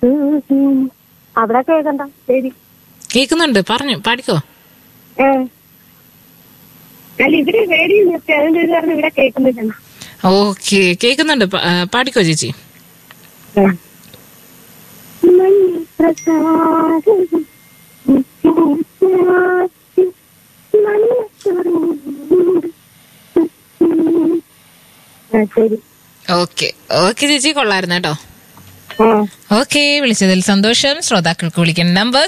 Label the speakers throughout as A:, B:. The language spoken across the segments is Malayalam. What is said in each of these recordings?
A: അവിടെ കേൾക്കണ്ട ശരി.
B: കേക്കുന്നുണ്ട്, പറഞ്ഞു പാടിക്കോ.
A: അല്ല ഇവിടെ റേഡിയോ നിർത്തി, അതിന്റെ ഇത് പറഞ്ഞ് ഇവിടെ കേൾക്കുന്നില്ല.
B: ഓക്കെ, കേക്കുന്നുണ്ട്, പാടിക്കോ ചേച്ചി.
A: ശരി,
B: ഓക്കെ ഓക്കെ ചേച്ചി, കൊള്ളായിരുന്നു കേട്ടോ. ഓക്കെ, വിളിച്ചതിൽ സന്തോഷം. ശ്രോതാക്കൾക്ക് വിളിക്കുന്ന നമ്പർ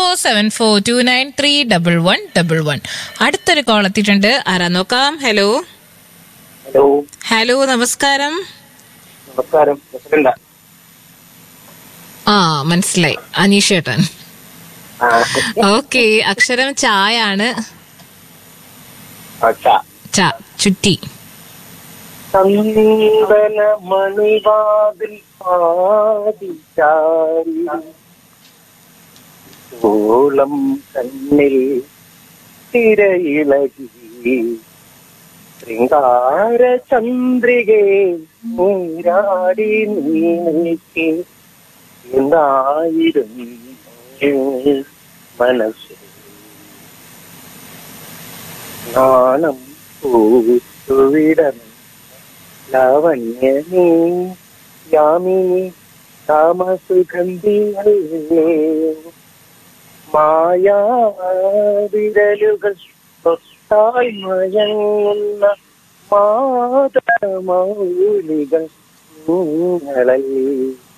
B: 0474293111. അടുത്തൊരു കോൾ എത്തിയിട്ടുണ്ട്. ആരാ നോക്കാം. Hello
C: hello.
B: ഹലോ, നമസ്കാരം.
C: നമസ്കാരം.
B: ആ, മനസ്സിലായി, അനീഷ് ചേട്ടൻ. ഓക്കെ, അക്ഷരം ചായാണ്. ച, ചുറ്റി.
C: ചന്ദന മണിവാതിൽ പാതിച്ചാരിളം കണ്ണിൽ തിരയിളകി ശൃംഗാര ചന്ദ്രികേ നീരാടി നീക്കി എന്തായിരുന്നു മനസ്സ് നാണം പൂവിടണം ലാവണ്യമേ യാമിനി കാമസുഗന്ധിയല്ലേ മായാവിരലുകൾ തൊട്ടാൽ മയങ്ങുന്ന മാതമൗലികൾ നിങ്ങളല്ലേ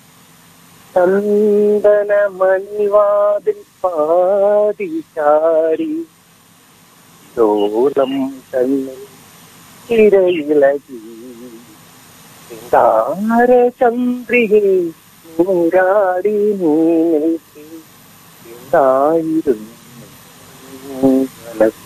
C: ചന്ദന മണിവാതിൽ പാതിച്ചാരി ചോളം കണ്ണിൽ തിരയിളകി ചന്ദ്രികേ നൂരാടി നീക്കി എന്തായിരുന്നു മനസ്സ്.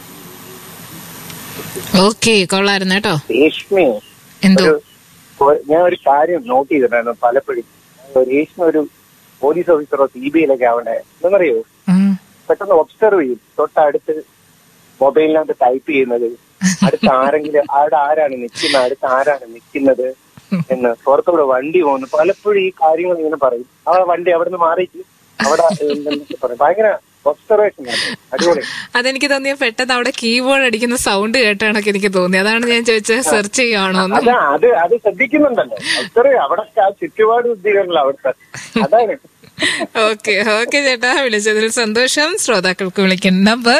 B: ഓക്കെ, കൊള്ളായിരുന്നു കേട്ടോ.
C: രേഷ്മ,
B: എന്തോ
C: ഞാൻ ഒരു കാര്യം നോട്ട് ചെയ്തിട്ടുണ്ടായിരുന്നു. പലപ്പോഴും രേഷ്മ ഒരു പോലീസ് ഓഫീസറോ CBI-ലൊക്കെ ആവണ്ടേ എന്നറിയോ, പെട്ടെന്ന് ഒബ്സർവ് ചെയ്യും. തൊട്ടടുത്ത് മൊബൈലിനകത്ത് ടൈപ്പ് ചെയ്യുന്നത്, അടുത്ത് ആരെങ്കിലും അവിടെ ആരാണ് നിൽക്കുന്നത്, അടുത്ത് ആരാണ് നിൽക്കുന്നത് എന്ന്. പുറത്തൂടെ വണ്ടി പോകുന്നു, പലപ്പോഴും ഈ കാര്യങ്ങൾ ഇങ്ങനെ പറയും. ആ വണ്ടി അവിടെ നിന്ന് മാറിയിട്ട് അവിടെ പറയും. ഭയങ്കര ഒബ്സർവേഷൻ ആണ്, അടിപൊളി.
B: അതെനിക്ക് തോന്നിയ പെട്ടെന്ന് അവിടെ കീബോർഡ് അടിക്കുന്ന സൗണ്ട് കേട്ടാണൊക്കെ എനിക്ക് തോന്നി. അതാണ് ഞാൻ ചോദിച്ചത്, സെർച്ച് ചെയ്യുവാണോ.
C: അത് ശ്രദ്ധിക്കുന്നുണ്ടല്ലോ, ഒബ്സർവ് അവിടെ ആ ചുറ്റുപാട് ബുദ്ധികളല്ലോ അവിടുത്തെ, അതാണ്.
B: ഓക്കെ ഓക്കെ ചേട്ടാ, വിളിച്ചതിൽ സന്തോഷം. ശ്രോതാക്കൾക്ക് വിളിക്കുന്ന നമ്പർ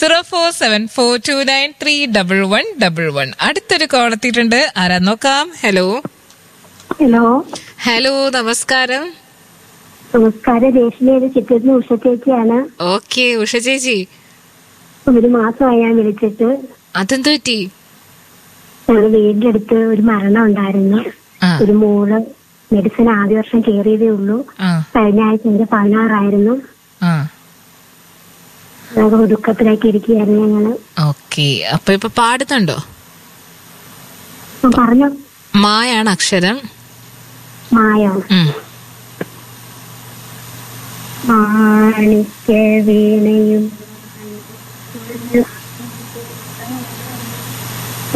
B: 0474293111. അടുത്തൊരു കോൾ എത്തിയിട്ടുണ്ട്. ആരാ നോക്കാം. Hello
A: hello.
B: ഹലോ, നമസ്കാരം.
A: നമസ്കാരം. രേഷ്മയുടെ ചിത്രത്തിന് ഉഷ ചേച്ചിയാണ്.
B: ഓക്കെ, ഉഷ ചേച്ചി.
A: ഒരു മാസമായി ഞാൻ വിളിച്ചിട്ട്.
B: അതെന്ത് പറ്റി?
A: ഞങ്ങളുടെ വീടിന്റെ അടുത്ത് ഒരു മരണം ഉണ്ടായിരുന്നു. ഒരു മോള് മെഡിസിൻ ആദ്യ വർഷം കയറിയതേ ഉള്ളൂ. കഴിഞ്ഞ ആഴ്ച എന്റെ 16 ഞങ്ങൾ ദുഃഖത്തിലേക്ക് ഇരിക്കുകയായിരുന്നു ഞങ്ങള്.
B: ഓക്കെ, അപ്പൊ ഇപ്പൊ പാടുന്നുണ്ടോ?
A: പറഞ്ഞു.
B: മായാണ് അക്ഷരം.
A: മായ. മാണിക്യ വീണയും